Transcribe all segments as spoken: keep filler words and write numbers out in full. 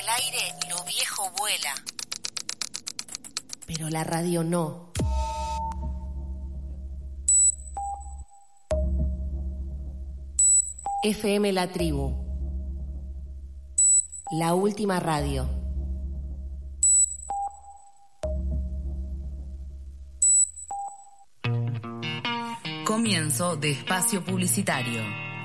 el aire lo viejo vuela, pero la radio no. F M La Tribu, la última radio. Comienzo de espacio publicitario.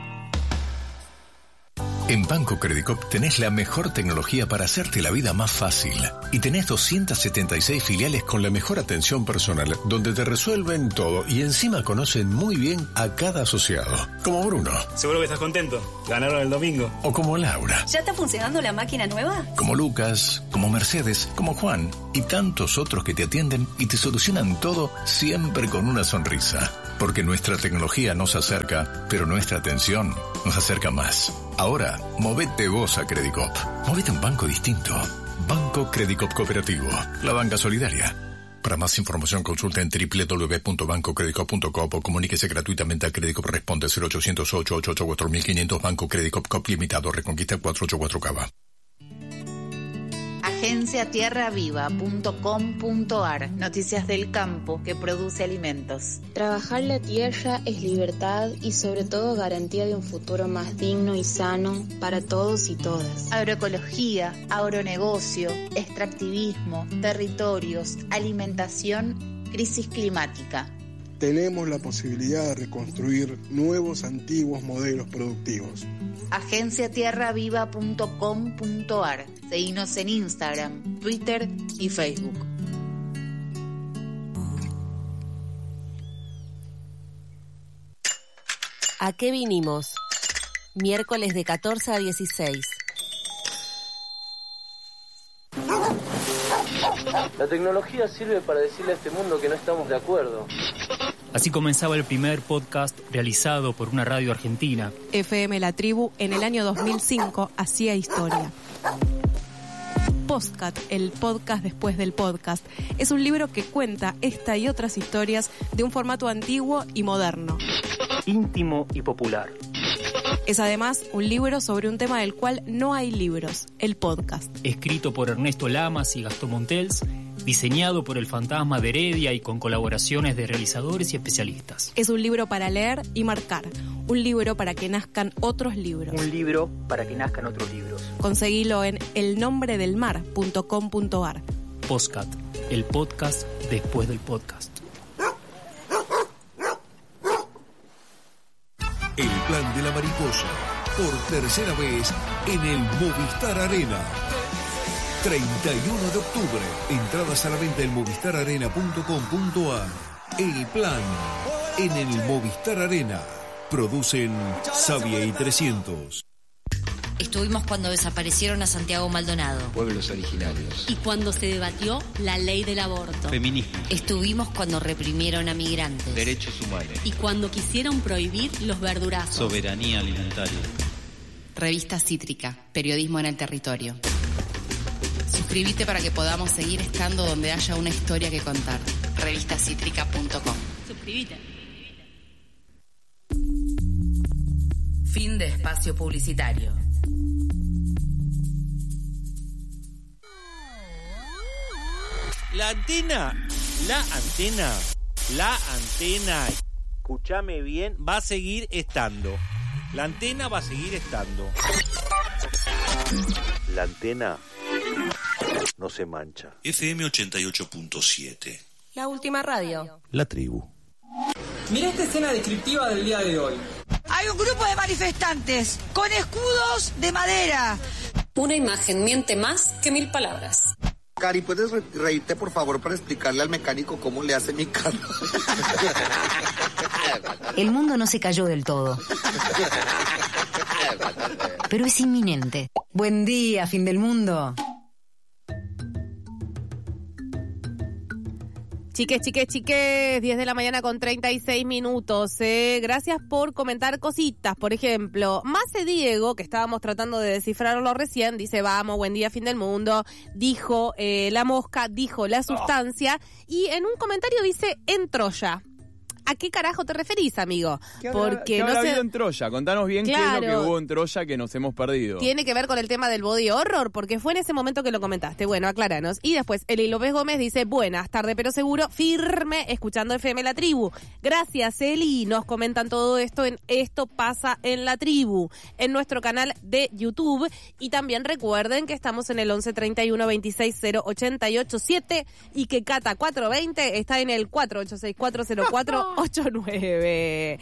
En Banco Credicop tenés la mejor tecnología para hacerte la vida más fácil. Y tenés doscientas setenta y seis filiales con la mejor atención personal, donde te resuelven todo y encima conocen muy bien a cada asociado. Como Bruno. Seguro que estás contento. Ganaron el domingo. O como Laura. ¿Ya está funcionando la máquina nueva? Como Lucas, como Mercedes, como Juan y tantos otros que te atienden y te solucionan todo siempre con una sonrisa. Porque nuestra tecnología nos acerca, pero nuestra atención nos acerca más. Ahora, movete vos a Credicop. Movete a un banco distinto. Banco Credicop Cooperativo. La banca solidaria. Para más información consulta en doble u doble u doble u punto banco credicop punto com o comuníquese gratuitamente a Credicop. Responde cero ochocientos ocho, ochocientos ochenta y cuatro mil quinientos. Banco Credicop Cop Limitado. Reconquista cuatrocientos ochenta y cuatro Cava. agencia tierra viva punto com punto a r. Noticias del campo que produce alimentos. Trabajar la tierra es libertad y sobre todo garantía de un futuro más digno y sano para todos y todas. Agroecología, agronegocio, extractivismo, territorios, alimentación, crisis climática. Tenemos la posibilidad de reconstruir nuevos antiguos modelos productivos. agencia tierra viva punto com punto a r. Seguinos en Instagram, Twitter y Facebook. ¿A qué vinimos? Miércoles de catorce a dieciséis. La tecnología sirve para decirle a este mundo que no estamos de acuerdo. Así comenzaba el primer podcast realizado por una radio argentina. F M La Tribu en el año dos mil cinco hacía historia. Postcat, el podcast después del podcast, es un libro que cuenta esta y otras historias de un formato antiguo y moderno. Íntimo y popular. Es además un libro sobre un tema del cual no hay libros, el podcast. Escrito por Ernesto Lamas y Gastón Montels, diseñado por el Fantasma de Heredia y con colaboraciones de realizadores y especialistas. Es un libro para leer y marcar, un libro para que nazcan otros libros. Un libro para que nazcan otros libros. Conseguilo en el nombre del mar punto com punto a r. Postcat, el podcast después del podcast. El plan de la mariposa, por tercera vez en el Movistar Arena. treinta y uno de octubre. Entradas a la venta en movistar arena punto com punto a r. El plan en el Movistar Arena. Producen Savia y trescientos. Estuvimos cuando desaparecieron a Santiago Maldonado. Pueblos originarios. Y cuando se debatió la ley del aborto. Feminismo. Estuvimos cuando reprimieron a migrantes. Derechos humanos. Y cuando quisieron prohibir los verdurazos. Soberanía alimentaria. Revista Cítrica, periodismo en el territorio. Suscríbete para que podamos seguir estando donde haya una historia que contar. revista cítrica punto com. Suscríbete. Fin de espacio publicitario. La antena, la antena, la antena, escúchame bien, va a seguir estando. La antena va a seguir estando. La antena no se mancha. F M ochenta y ocho punto siete. La última radio. La tribu. Mira esta escena descriptiva del día de hoy. Hay un grupo de manifestantes con escudos de madera. Una imagen miente más que mil palabras. Cari, ¿puedes re- reírte por favor para explicarle al mecánico cómo le hace mi carro? El mundo no se cayó del todo, pero es inminente. Buen día, fin del mundo. Chiques, chiques, chiques, diez de la mañana con treinta y seis minutos. Eh. Gracias por comentar cositas. Por ejemplo, Mace Diego, que estábamos tratando de descifrarlo recién, dice, vamos, buen día, fin del mundo. Dijo eh, la mosca, dijo la sustancia. Y en un comentario dice, en Troya. a qué carajo te referís, amigo. ¿Qué habrá, Porque ¿qué habrá no sé... habido en Troya? Contanos bien Claro. qué es lo que hubo en Troya que nos hemos perdido. Tiene que ver con el tema del body horror, porque fue en ese momento que lo comentaste. Bueno, acláranos. Y después, Eli López Gómez dice, buenas tardes, pero seguro, firme, escuchando F M La Tribu. Gracias, Eli. Nos comentan todo esto en Esto Pasa en La Tribu, en nuestro canal de YouTube. Y también recuerden que estamos en el once treinta y uno veintiséis cero ochenta y ocho siete y que Cata cuatrocientos veinte está en el cuatro ocho seis cuatro cero cuatro ocho nueve.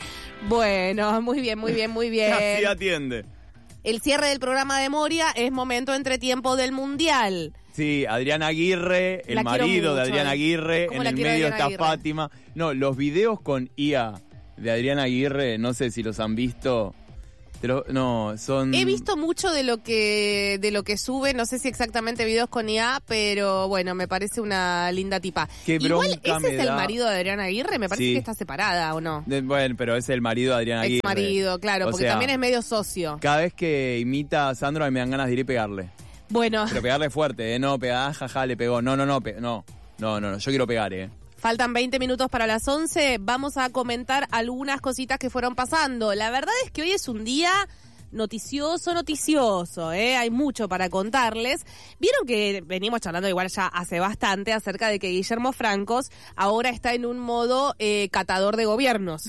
Bueno, muy bien, muy bien, muy bien. Así atiende. El cierre del programa de Moria es momento entretiempo del Mundial. Sí, Adrián Aguirre, el La quiero marido mucho, de Adrián eh. Aguirre, ¿Cómo en la el quiero medio Adrián está Aguirre? Fátima. No, los videos con I A de Adrián Aguirre, no sé si los han visto. Pero no, son... He visto mucho de lo que de lo que sube, no sé si exactamente videos con I A, pero bueno, me parece una linda tipa. Qué Igual, bronca ¿ese me es el da. marido de Adriana Aguirre? Me parece Sí. que está separada, ¿o no? De- bueno, pero es el marido de Adrián Aguirre. Ex marido, claro, O porque sea, también es medio socio. Cada vez que imita a Sandro me dan ganas de ir y pegarle. Bueno, Pero pegarle fuerte, ¿eh? No, pegar, jaja, le pegó. No, no, no, pe- no, no, no, no, yo quiero pegar, ¿eh? faltan veinte minutos para las once, vamos a comentar algunas cositas que fueron pasando. La verdad es que hoy es un día... noticioso, noticioso, ¿eh? Hay mucho para contarles. Vieron que venimos charlando igual ya hace bastante acerca de que Guillermo Francos ahora está en un modo eh, catador de gobiernos.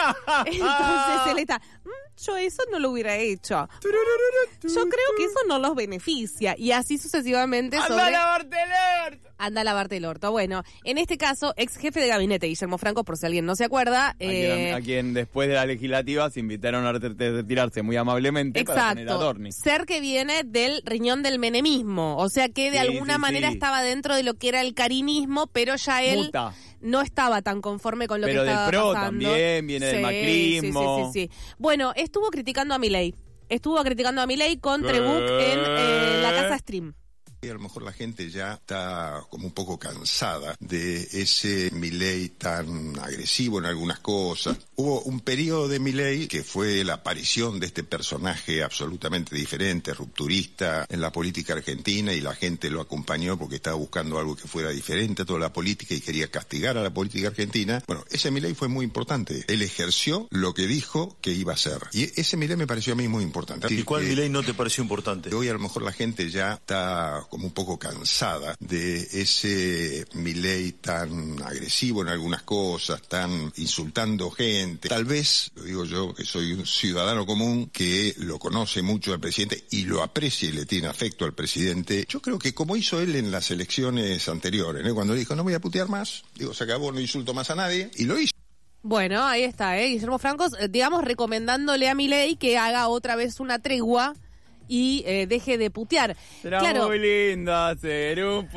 Entonces él está, "Mm, yo eso no lo hubiera hecho. Yo creo que eso no los beneficia." Y así sucesivamente sobre... ¡Anda a lavarte el orto! Anda a lavarte el orto. Bueno, en este caso, ex jefe de gabinete Guillermo Francos, por si alguien no se acuerda. A, eh, quien, a quien después de la legislativa se invitaron a re- retirarse muy amablemente para poner a Exacto, Dorni. ser que viene del riñón del menemismo, o sea que de Sí, alguna sí, manera sí. estaba dentro de lo que era el carinismo, pero ya él Muta. no estaba tan conforme con lo Pero que estaba del PRO pasando. también, viene del Sí, macrismo. Sí, sí, sí, sí. Bueno, estuvo criticando a Milei, estuvo criticando a Milei con Trebuch en eh, la casa Stream. A lo mejor la gente ya está como un poco cansada de ese Milei tan agresivo en algunas cosas. Hubo un periodo de Milei que fue la aparición de este personaje absolutamente diferente, rupturista en la política argentina, y la gente lo acompañó porque estaba buscando algo que fuera diferente a toda la política y quería castigar a la política argentina. Bueno, ese Milei fue muy importante. Él ejerció lo que dijo que iba a hacer. Y ese Milei me pareció a mí muy importante. ¿Y cuál Que- Milei no te pareció importante? Hoy a lo mejor la gente ya está como un poco cansada de ese Milei tan agresivo en algunas cosas, tan insultando gente. Tal vez, lo digo yo, que soy un ciudadano común que lo conoce mucho al presidente y lo aprecia y le tiene afecto al presidente. Yo creo que como hizo él en las elecciones anteriores, ¿eh? Cuando dijo no voy a putear más, digo se acabó, no insulto más a nadie, y lo hizo. Bueno, ahí está, ¿eh? Guillermo Francos, eh, digamos, recomendándole a Milei que haga otra vez una tregua y eh, deje de putear. Será claro, muy lindo hacer un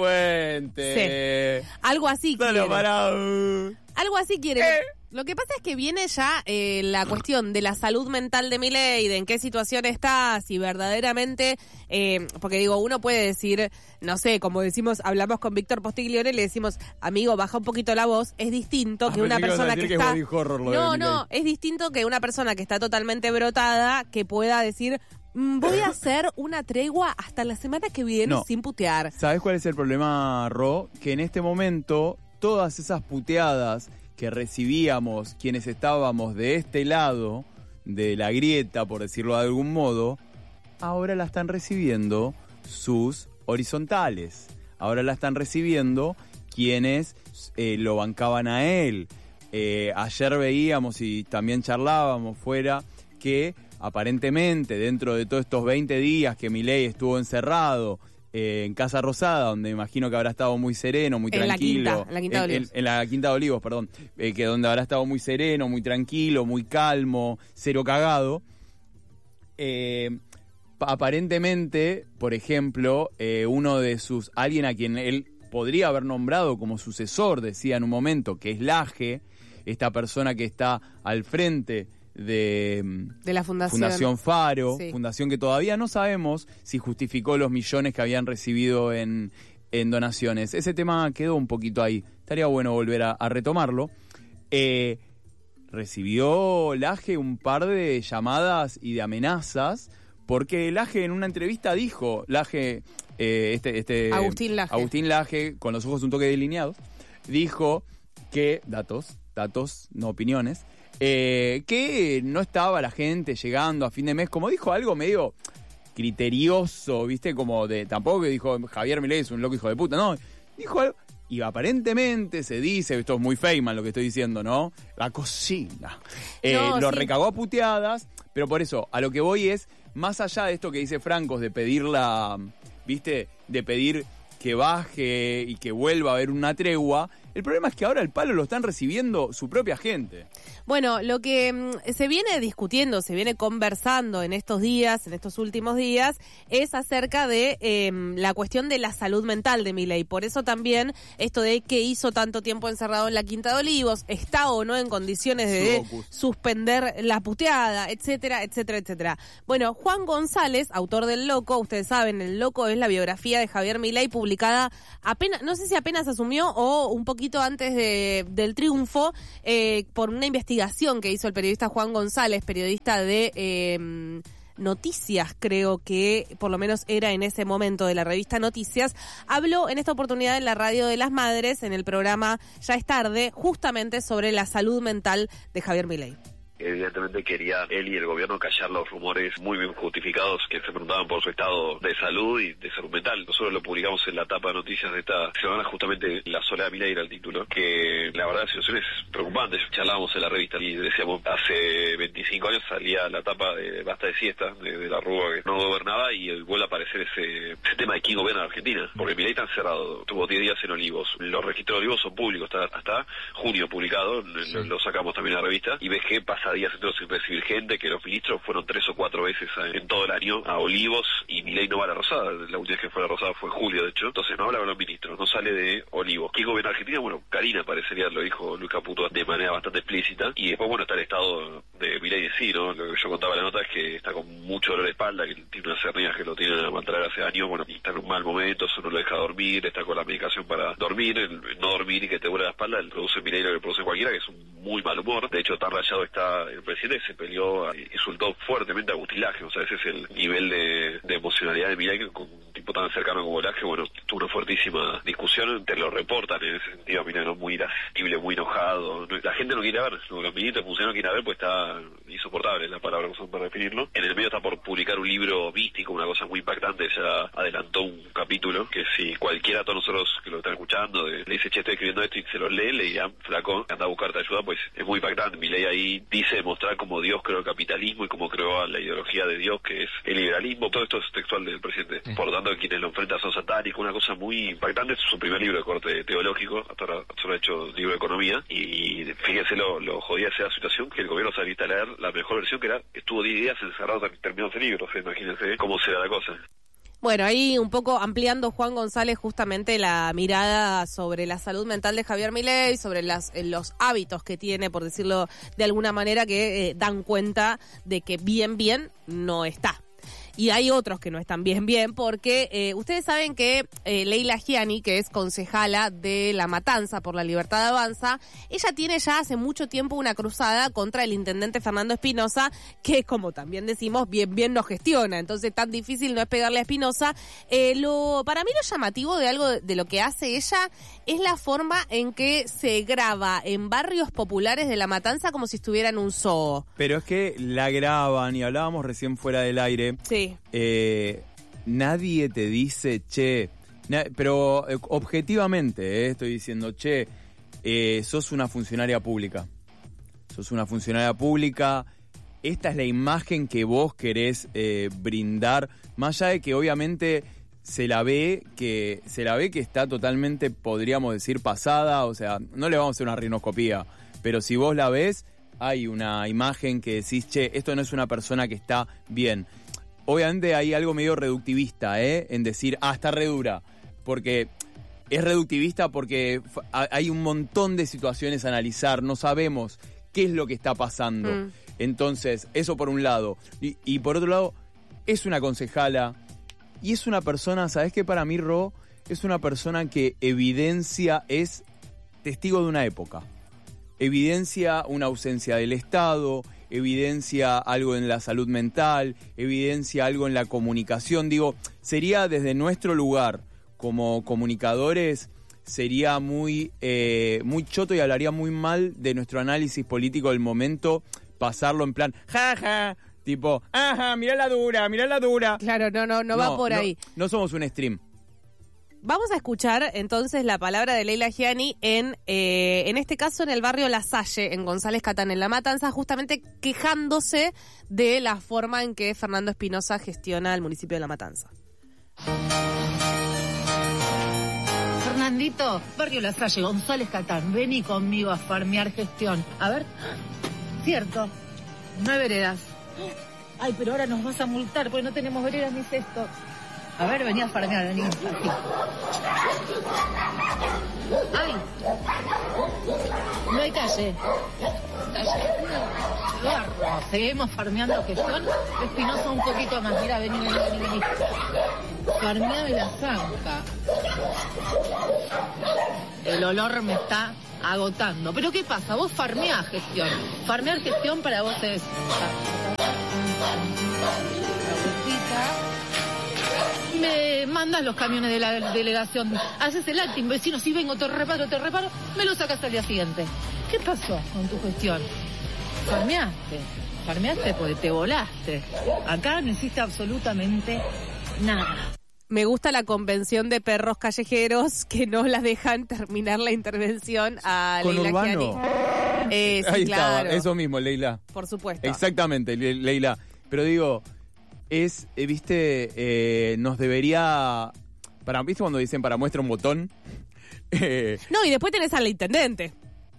puente. Sí. Algo así Solo quiere. para... uh, Algo así quiere. Eh. Lo que pasa es que viene ya eh, la cuestión de la salud mental de Milei, de en qué situación está, si verdaderamente, eh, porque digo, uno puede decir, no sé, como decimos, hablamos con Víctor Postiglione y le decimos, amigo, baja un poquito la voz, es distinto Ah, que una pensé que ibas a persona decir que que está... es body horror lo de no, Milei. no, es distinto que una persona que está totalmente brotada, que pueda decir, "Mm, voy a hacer una tregua hasta la semana que viene No. sin putear." ¿Sabes cuál es el problema, Ro? Que en este momento todas esas puteadas que recibíamos quienes estábamos de este lado de la grieta, por decirlo de algún modo, ahora la están recibiendo sus horizontales. Ahora la están recibiendo quienes eh, lo bancaban a él. Eh, ayer veíamos y también charlábamos fuera que aparentemente dentro de todos estos veinte días que Milei estuvo encerrado eh, en Casa Rosada, donde imagino que habrá estado muy sereno, muy En la tranquilo. Quinta, en la Quinta de en, Olivos. en- en la Quinta de Olivos, perdón. Eh, que donde habrá estado muy sereno, muy tranquilo, muy calmo, cero cagado. Eh, pa- aparentemente, por ejemplo, eh, uno de sus, alguien a quien él podría haber nombrado como sucesor, decía en un momento, que es Laje, esta persona que está al frente de, De la fundación. Fundación Faro, Sí. fundación que todavía no sabemos si justificó los millones que habían recibido en, en donaciones. Ese tema quedó un poquito ahí. Estaría bueno volver a, a retomarlo. Eh, recibió Laje un par de llamadas y de amenazas, porque Laje en una entrevista dijo, Laje, eh, este, este Agustín Laje. Agustín Laje, con los ojos un toque delineados, dijo que, datos, datos, no opiniones, eh, que no estaba la gente llegando a fin de mes, como dijo algo medio criterioso, ¿viste? Como de, tampoco que dijo Javier Milei es un loco hijo de puta, no, dijo algo, y aparentemente se dice, esto es muy Feynman lo que estoy diciendo, ¿no? La cocina. Eh, no, lo sí. recagó a puteadas, pero por eso, a lo que voy es, más allá de esto que dice Francos, de pedir la, ¿viste? De pedir que baje y que vuelva a haber una tregua, el problema es que ahora el palo lo están recibiendo su propia gente. Bueno, lo que mm, se viene discutiendo, se viene conversando en estos días, en estos últimos días, es acerca de eh, la cuestión de la salud mental de Milei. Por eso también esto de que hizo tanto tiempo encerrado en la Quinta de Olivos, está o no en condiciones de Sudokus. suspender la puteada, etcétera, etcétera, etcétera. Bueno, Juan González, autor del Loco, ustedes saben, El Loco es la biografía de Javier Milei publicada apenas, no sé si apenas asumió o un poquito antes de, del triunfo, eh, por una investigación que hizo el periodista Juan González, periodista de eh, Noticias, creo que por lo menos era en ese momento, de la revista Noticias, habló en esta oportunidad en la Radio de las Madres, en el programa Ya es tarde, justamente sobre la salud mental de Javier Milei. Evidentemente quería él y el gobierno callar los rumores muy bien justificados que se preguntaban por su estado de salud y de salud mental. Nosotros lo publicamos en la tapa de noticias de esta semana, justamente La soledad Milei era el título, que la verdad la situación es preocupante. Charlábamos en la revista y decíamos, hace veinticinco años salía la tapa de Basta de Siesta, de, de la Rúa que no gobernaba, y vuelve a aparecer ese, ese tema de quién gobierna en Argentina, porque Milei está encerrado, tuvo diez días en Olivos. Los registros de Olivos son públicos, hasta, hasta junio publicado, sí. lo, lo sacamos también en la revista, y ves que pasa días enteros sin recibir gente, que los ministros fueron tres o cuatro veces en todo el año a Olivos, y Milei no va a la Rosada. La última vez que fue a la Rosada fue en julio, de hecho. Entonces no habla con los ministros, no sale de Olivos. ¿Quién gobierna Argentina? Bueno, Karina parecería, lo dijo Luis Caputo de manera bastante explícita. Y después, bueno, está el estado de Milei de sí, ¿no? Lo que yo contaba en la nota es que está con mucho dolor de espalda, que tiene unas hernias que lo tienen a mantener hace años, bueno, y está en un mal momento, eso no lo deja dormir, está con la medicación para dormir, el no dormir y que te duele la espalda, el produce Milei lo que produce cualquiera, que es un muy mal humor. De hecho, tan rayado está el presidente, se peleó, insultó fuertemente a Agustín Laje, o sea, ese es el nivel de, de emocionalidad de Milei, que con un tipo tan cercano como Laje, bueno, tuvo una fuertísima discusión, te lo reportan en ese sentido, Milei no muy irascible, muy enojado, no, la gente no quiere ver, no, los ministros funcionarios no quieren ver, pues está insoportable la palabra que usan para definirlo. En el medio está por publicar un libro místico, una cosa muy impactante, ya adelantó un capítulo, que si cualquiera de todos nosotros que lo están escuchando, de, le dice, che, estoy escribiendo esto y se lo lee, le dirán, flaco, anda a buscarte ayuda, pues es muy impactante. Milei ahí dice demostrar cómo Dios creó el capitalismo y cómo creó la ideología de Dios, que es el liberalismo. Todo esto es textual del presidente. Por lo tanto, quienes lo enfrentan son satánicos, una cosa muy impactante. Es su primer libro de corte teológico, hasta ahora solo ha hecho libro de economía, y fíjense lo, lo jodida sea la situación, que el gobierno se habilita a leer la mejor versión, que era, estuvo diez días encerrado hasta que terminó ese libro. O sea, imagínense cómo será la cosa. Bueno, ahí un poco ampliando Juan González justamente la mirada sobre la salud mental de Javier Milei, sobre las, los hábitos que tiene, por decirlo de alguna manera, que eh, dan cuenta de que bien, bien no está. Y hay otros que no están bien, bien, porque eh, ustedes saben que eh, Leila Gianni, que es concejala de La Matanza por la Libertad Avanza, ella tiene ya hace mucho tiempo una cruzada contra el intendente Fernando Espinosa, que como también decimos, bien, bien no gestiona. Entonces tan difícil no es pegarle a Espinosa. Eh, lo, para mí lo llamativo de algo de, de lo que hace ella es la forma en que se graba en barrios populares de La Matanza como si estuviera en un zoo. Pero es que la graban, y hablábamos recién fuera del aire. Sí. Eh, nadie te dice, che, na- pero eh, objetivamente eh, estoy diciendo, che, eh, sos una funcionaria pública. Sos una funcionaria pública. Esta es la imagen que vos querés eh, brindar, más allá de que obviamente se la ve que se la ve que está totalmente, podríamos decir, pasada. O sea, no le vamos a hacer una rinoscopía, pero si vos la ves, hay una imagen que decís, che, esto no es una persona que está bien. Obviamente hay algo medio reductivista, ¿eh? En decir, ah, está re dura. Porque es reductivista porque hay un montón de situaciones a analizar. No sabemos qué es lo que está pasando. Mm. Entonces, eso por un lado. Y, y por otro lado, es una concejala. Y es una persona, ¿sabés qué? Para mí, Ro, es una persona que evidencia, es testigo de una época. Evidencia una ausencia del Estado, evidencia algo en la salud mental, evidencia algo en la comunicación. Digo, sería desde nuestro lugar como comunicadores, sería muy, eh, muy choto y hablaría muy mal de nuestro análisis político del momento, pasarlo en plan, jaja, tipo, ajá, mirá la dura, mirá la dura. Claro, no, no, no, no va por no, ahí. No somos un stream. Vamos a escuchar entonces la palabra de Leila Gianni en, eh, en este caso en el barrio La Salle, en González Catán, en La Matanza, justamente quejándose de la forma en que Fernando Espinosa gestiona el municipio de La Matanza. Fernandito, barrio La Salle, González Catán, vení conmigo a farmear gestión. A ver, cierto, no hay veredas. Ay, pero ahora nos vas a multar porque no tenemos veredas ni cesto. A ver, vení a farmear, vení. Aquí. Ay, no hay calle. Calle. Seguimos farmeando gestión. Espinosa un poquito más. Mira, vení, vení, vení, vení. Farmeame la zanja. El olor me está agotando. ¿Pero qué pasa? Vos farmeás gestión. Farmear gestión para vos es... Me mandas los camiones de la delegación, haces el acting, vecino, si vengo, te reparo, te reparo, me lo sacas al día siguiente. ¿Qué pasó con tu gestión? Farmeaste, farmeaste porque te volaste. Acá no hiciste absolutamente nada. Me gusta la convención de perros callejeros que no las dejan terminar la intervención a Con Leila Urbano. Gianni. Eh, sí, Ahí claro. estaba, eso mismo, Leila. Por supuesto. Exactamente, Le- Leila. Pero digo, es, eh, viste, eh, nos debería... Para, ¿viste cuando dicen para muestra un botón? Eh, No, y después tenés al intendente.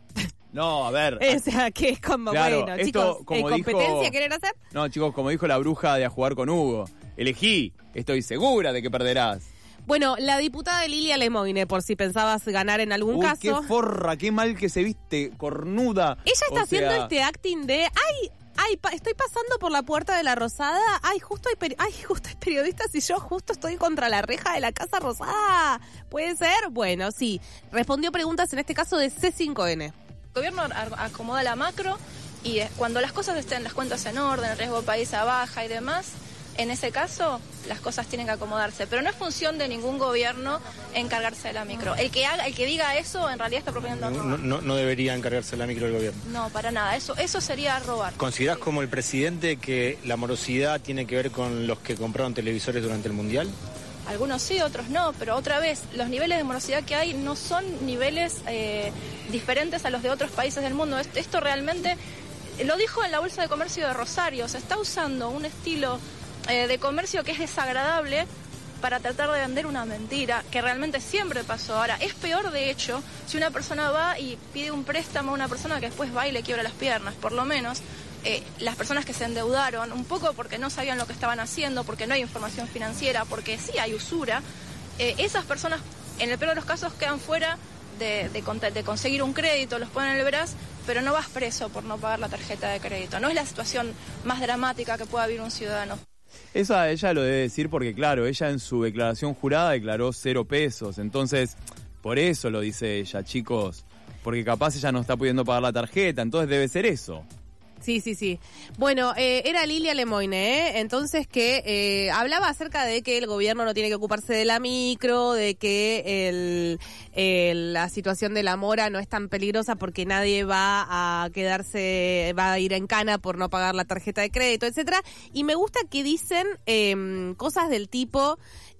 no, a ver. O sea, que es como, Claro, bueno, esto, chicos, como ¿eh, ¿competencia dijo- quieren hacer? No, chicos, como dijo la bruja de A Jugar con Hugo, elegí, estoy segura de que perderás. Bueno, la diputada Lilia Lemoine, por si pensabas ganar en algún Uy, caso. qué forra, qué mal que se viste, cornuda. Ella está O haciendo sea, este acting de, ay, ay, pa- estoy pasando por la puerta de la Rosada, ay, justo hay, peri- ay, justo hay periodistas y yo justo estoy contra la reja de la Casa Rosada. ¿Puede ser? Bueno, sí. Respondió preguntas en este caso de C cinco N. El gobierno ar- acomoda la macro y eh, cuando las cosas estén, las cuentas en orden, el riesgo país a baja y demás, en ese caso las cosas tienen que acomodarse. Pero no es función de ningún gobierno encargarse de la micro. El que haga, el que diga eso en realidad está proponiendo No, robar. no, no debería encargarse la micro del gobierno. No, para nada. Eso, eso sería robar. ¿Considerás como el presidente que la morosidad tiene que ver con los que compraron televisores durante el Mundial? Algunos sí, otros no, pero otra vez, los niveles de morosidad que hay no son niveles eh, diferentes a los de otros países del mundo. Esto, esto realmente, lo dijo en la Bolsa de Comercio de Rosario, se está usando un estilo eh, de comercio que es desagradable para tratar de vender una mentira, que realmente siempre pasó. Ahora, es peor de hecho si una persona va y pide un préstamo a una persona que después va y le quiebra las piernas, por lo menos. Eh, las personas que se endeudaron, un poco porque no sabían lo que estaban haciendo, porque no hay información financiera, porque sí hay usura, eh, esas personas, en el peor de los casos, quedan fuera de, de, cont- de conseguir un crédito, los ponen en el brazo, pero no vas preso por no pagar la tarjeta de crédito. No es la situación más dramática que pueda vivir un ciudadano. Eso a ella lo debe decir porque, claro, ella en su declaración jurada declaró cero pesos. Entonces, por eso lo dice ella, chicos. Porque capaz ella no está pudiendo pagar la tarjeta, entonces debe ser eso. Sí, sí, sí. Bueno, eh, era Lilia Lemoine, ¿eh? Entonces que eh, hablaba acerca de que el gobierno no tiene que ocuparse de la micro, de que el, el, la situación de la mora no es tan peligrosa porque nadie va a quedarse, va a ir en cana por no pagar la tarjeta de crédito, etcétera. Y me gusta que dicen eh, cosas del tipo...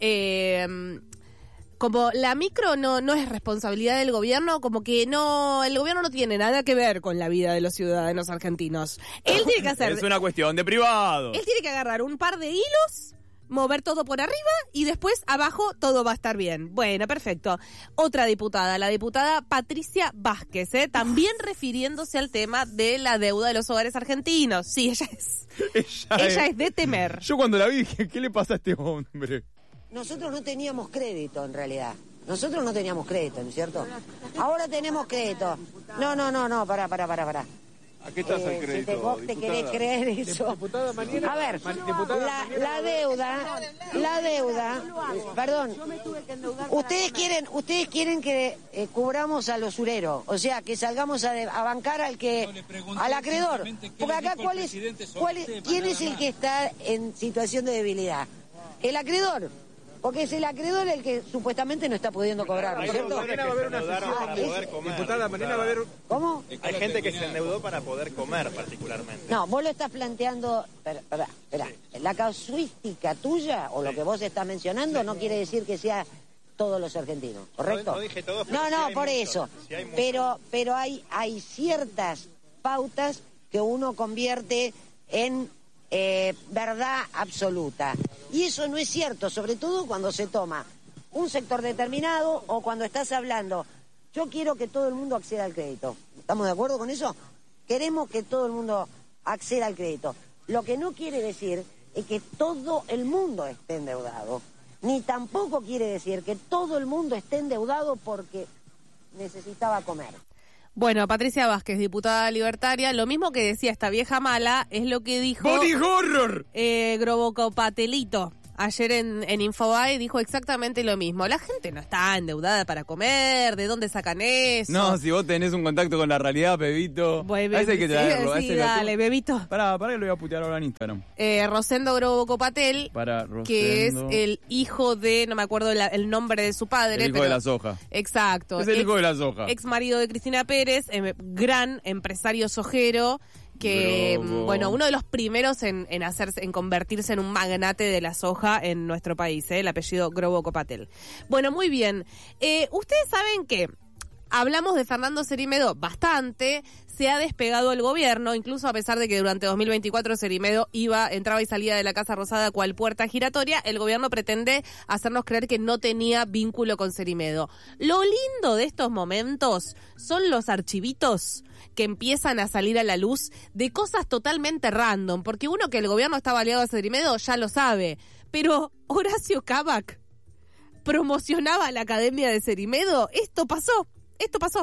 Eh, como la micro no no es responsabilidad del gobierno, como que no el gobierno no tiene nada que ver con la vida de los ciudadanos argentinos. Él tiene que hacer... Es una cuestión de privado. Él tiene que agarrar un par de hilos, mover todo por arriba y después abajo todo va a estar bien. Bueno, perfecto. Otra diputada, la diputada Patricia Vázquez, ¿eh? También refiriéndose al tema de la deuda de los hogares argentinos. Sí, ella es... Ella, ella es de temer. Yo cuando la vi dije, ¿qué le pasa a este hombre? Nosotros no teníamos crédito, en realidad. Nosotros no teníamos crédito, ¿no es cierto? Ahora tenemos crédito. No, no, no, no, pará, pará, pará, pará. ¿A qué tasa el Eh, crédito, si te, vos te diputada? querés creer eso. Diputada Mariana- A ver, Ma- diputada la, Mariana- la deuda, la deuda, perdón, ustedes quieren, ustedes quieren que eh, cubramos al usurero, o sea, que salgamos a, de- a bancar al que, al acreedor. Porque acá, ¿cuál es, cuál es- quién es el que está en situación de debilidad? El acreedor. Porque es el acreedor el que supuestamente no está pudiendo cobrar, ¿no es cierto? Mañana va a haber una sesión para poder comer. Diputada, mañana va a haber... ¿Cómo? Hay gente que se endeudó para poder comer particularmente. No, vos lo estás planteando... Espera, espera, espera. La casuística tuya, o lo que vos estás mencionando, no quiere decir que sea todos los argentinos, ¿correcto? No, no dije todos, pero No, sí no, hay por muchos, eso. sí hay muchos. Pero, pero hay, hay ciertas pautas que uno convierte en eh, verdad absoluta. Y eso no es cierto, sobre todo cuando se toma un sector determinado o cuando estás hablando. Yo quiero que todo el mundo acceda al crédito. ¿Estamos de acuerdo con eso? Queremos que todo el mundo acceda al crédito. Lo que no quiere decir es que todo el mundo esté endeudado. Ni tampoco quiere decir que todo el mundo esté endeudado porque necesitaba comer. Bueno, Patricia Vázquez, diputada libertaria, lo mismo que decía esta vieja mala es lo que dijo... ¡Body horror! Eh, Grobocopatelito. Ayer en, en Infobae dijo exactamente lo mismo. La gente no está endeudada para comer, ¿de dónde sacan eso? No, si vos tenés un contacto con la realidad, Bebito, Bueno, a ese hay que traerlo. sí, a ese sí, lo dale, tu- Bebito. Pará, pará que lo voy a putear ahora en Instagram. Eh, Rosendo Grobocopatel, Para Rosendo. que es el hijo de, no me acuerdo la- el nombre de su padre. El hijo pero- de la soja. Exacto. Es el Ex- hijo de la soja. Ex marido de Cristina Pérez, eh, gran empresario sojero, que, Grobo. bueno, uno de los primeros en, en hacerse, en convertirse en un magnate de la soja en nuestro país, eh, el apellido Grobocopatel. Bueno, muy bien. Eh, Ustedes saben que hablamos de Fernando Cerimedo bastante, se ha despegado el gobierno, incluso a pesar de que durante dos mil veinticuatro Cerimedo iba, entraba y salía de la Casa Rosada cual puerta giratoria, el gobierno pretende hacernos creer que no tenía vínculo con Cerimedo. Lo lindo de estos momentos son los archivitos que empiezan a salir a la luz de cosas totalmente random, porque uno que el gobierno estaba aliado a Cerimedo ya lo sabe, pero Horacio Cavac promocionaba la academia de Cerimedo, esto pasó, esto pasó.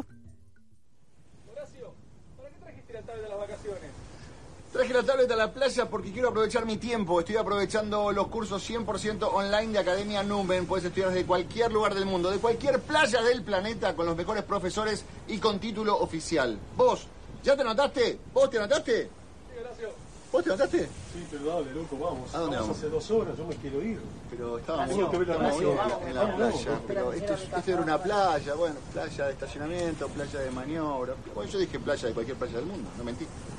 Traje la tablet a la playa porque quiero aprovechar mi tiempo. Estoy aprovechando los cursos cien por ciento online de Academia Numen. Puedes estudiar desde cualquier lugar del mundo, de cualquier playa del planeta, con los mejores profesores y con título oficial. ¿Vos ¿ya te anotaste? ¿Vos te anotaste? Sí, gracias. ¿Vos te anotaste? Sí, pero dale, loco, vamos. ¿A dónde vamos? Hace dos horas, yo me quiero ir. Pero estábamos, Tengo que ver la estábamos radio. en la, en la Vamos, playa. vamos. Pero esto, es- esto era una playa, bueno, playa de estacionamiento, playa de maniobra. Bueno, yo dije playa de cualquier playa del mundo, no mentí. ¿no?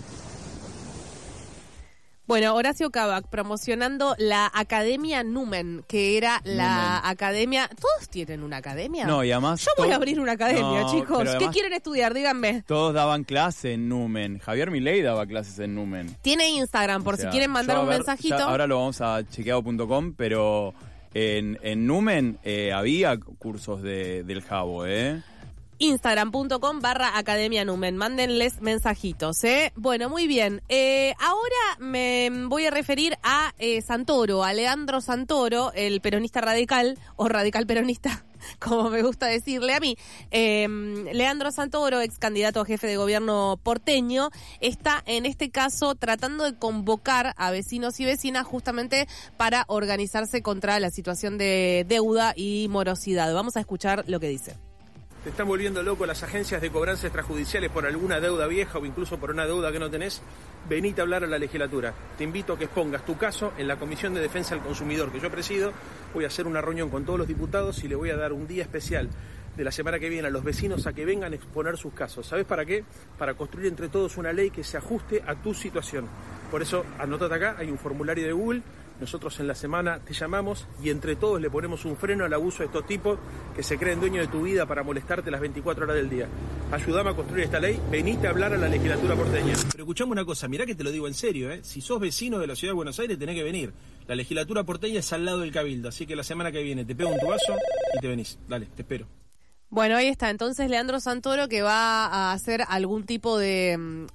Bueno, Horacio Cavac promocionando la Academia Numen, que era la Numen. academia... ¿Todos tienen una academia? No, y además... Yo voy to- a abrir una academia, No, chicos. pero ¿Qué además quieren estudiar? Díganme. Todos daban clase en Numen. Javier Milei daba clases en Numen. Tiene Instagram, por O sea, si quieren mandar yo a un ver, mensajito. ya ahora lo vamos a chequeado punto com, pero en, en Numen eh, había cursos de, del Jabo, ¿eh? Instagram.com barra Academia Numen. Mándenles mensajitos, ¿eh? Bueno, muy bien. Eh, ahora me voy a referir a eh, Santoro, a Leandro Santoro, el peronista radical, o radical peronista, como me gusta decirle a mí. Eh, Leandro Santoro, ex candidato a jefe de gobierno porteño, está en este caso tratando de convocar a vecinos y vecinas justamente para organizarse contra la situación de deuda y morosidad. Vamos a escuchar lo que dice. Te están volviendo loco las agencias de cobranza extrajudiciales por alguna deuda vieja o incluso por una deuda que no tenés. Venite a hablar a la legislatura. Te invito a que expongas tu caso en la Comisión de Defensa del Consumidor que yo presido. Voy a hacer una reunión con todos los diputados y le voy a dar un día especial de la semana que viene a los vecinos a que vengan a exponer sus casos. ¿Sabes para qué? Para construir entre todos una ley que se ajuste a tu situación. Por eso, anótate acá, hay un formulario de Google. Nosotros en la semana te llamamos y entre todos le ponemos un freno al abuso de estos tipos que se creen dueños de tu vida para molestarte las veinticuatro horas del día. Ayúdame a construir esta ley, venite a hablar a la legislatura porteña. Pero escuchame una cosa, mirá que te lo digo en serio, ¿eh? Si sos vecino de la ciudad de Buenos Aires tenés que venir. La legislatura porteña es al lado del Cabildo, así que la semana que viene te pego un tubazo y te venís. Dale, te espero. Bueno, ahí está. Entonces, Leandro Santoro que va a hacer algún tipo de,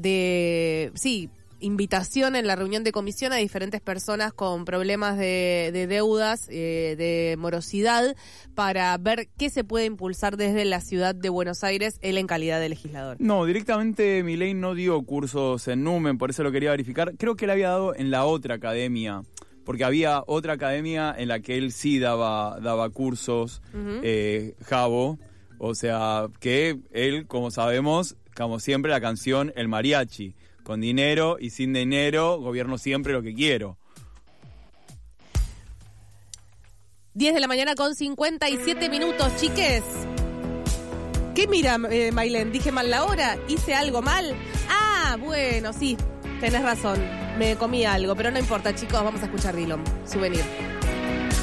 de sí, invitación en la reunión de comisión a diferentes personas con problemas de, de deudas, eh, de morosidad, para ver qué se puede impulsar desde la ciudad de Buenos Aires, él en calidad de legislador. No, directamente Milei no dio cursos en Numen, por eso lo quería verificar. Creo que le había dado en la otra academia, porque había otra academia en la que él sí daba, daba cursos, Ujú. eh, Jabo, o sea, que él, como sabemos, como siempre la canción El Mariachi, con dinero y sin dinero, gobierno siempre lo que quiero. diez de la mañana con cincuenta y siete minutos, chiques. ¿Qué mira, eh, Mailén? ¿Dije mal la hora? ¿Hice algo mal? Ah, bueno, sí, tenés razón. Me comí algo, pero no importa, chicos, vamos a escuchar Dillom, Souvenir.